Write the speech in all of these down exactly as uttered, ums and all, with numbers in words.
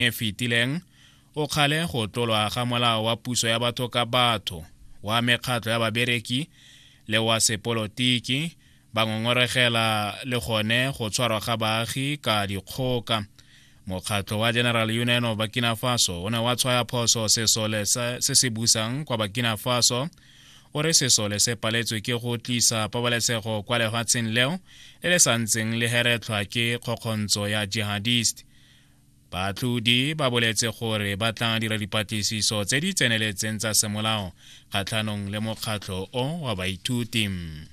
e fetileng o kgale go tlolwa ga molao wa puso ya batho ka batho wa mekgatlo ya babereki le wa sepolotiki ba ngongoregela le gone go tshwarwa ga baagi ka dikgoka. Mokgatlo wa General Union of Burkina Faso o ne wa tshwaya phoso sesole se se busang kwa Burkina Faso o re sesole se paletswe ke go tlisa pabalesego kwa lefatsheng leo le le santseng le heretlwa ke kgokgontso ya jihadist. Baatlhodi ba boletse gore ba tla dira dipatlisiso tse di tseneletseng tsa semolao kgatlhanong le mokgatlo o wa baithuti.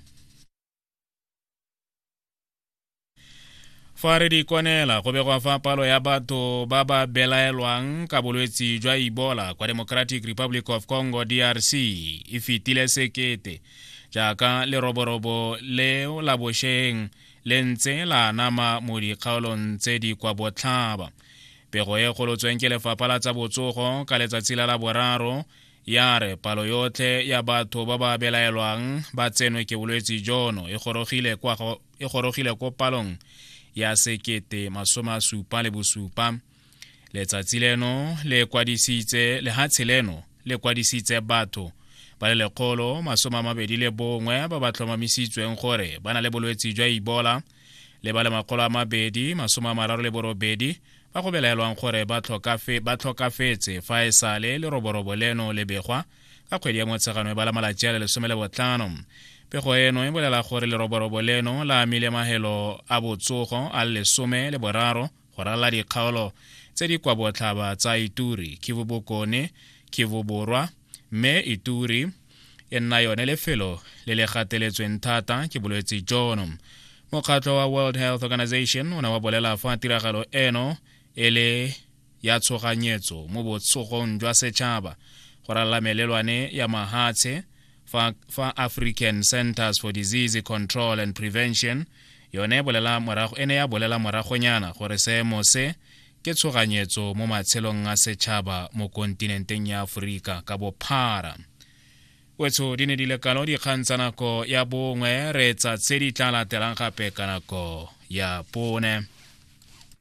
Fa re di konela go begwa fa palo ya batho ba ba belaelwang ka bolwetsi jwa Ebola kwa Democratic Republic of Congo D R C e fetile sekete jaaka leroborobo le la bosheng le ntse la nama mo dikgaolong tse di kwa botlhaba. Pego e golotsweng ke lefapha la tsa botsogo ka letsatsi la la boraro ya re palo yotlhe ya batho ba ba belaelwang ba tsenwe ke bolwetsi jono e gorogile kwa e gorogile ko palong ya sekete masoma supa le bosupa. Letsatsi leno le kwadisitse le hatsi leno le kwadisitse batho ba le lekgolo masoma mabedi le bongwe ba ba tlhomamisitsweng gore ba na le bolwetsi jwa Ebola le ba le makgolo a mabedi masoma mararo le borobedi ba go belaelwang gore ba tlhokafe ba tlhokafetse fa e sale le roborobo leno le begwa ka kgwedi ya Motsheganong ba la malatsi a le lesome le botlhano. Pego eno e bolela gore leroborobo leno la amile mahelo a botsogo a lesome le boraro go rala dikgaolo tse di kwa botlhaba tsa Ituri, Kivu Bokone, Kivu Borwa, mme Ituri e nna yone lefelo le le gateletsweng thata ke bolwetsi jono. Mokgatlo wa World Health Organization o ne wa bolela fa tiragalo eno e le ya tshoganyetso mo botsogong jwa setšhaba go rala melelwane ya mahatshe fa, fa African Centers for Disease Control and Prevention yone bolela morago ene ya bolela moragonyana gore seemo se ke tshoganyetso mo matshelong a setšhaba mo kontinenteng ya Aforika ka bophara. Wetso di ne di lekano dikgang tsa nako ya bongwe re tsa tse di tla latelang gape ka nako ya bone.